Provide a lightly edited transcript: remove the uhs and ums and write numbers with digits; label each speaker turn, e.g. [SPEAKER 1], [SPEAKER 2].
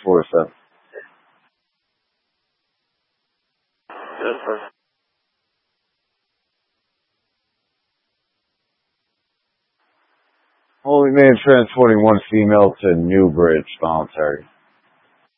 [SPEAKER 1] 24/7.
[SPEAKER 2] Yes, sir.
[SPEAKER 1] Holy man transporting one female to Newbridge voluntary.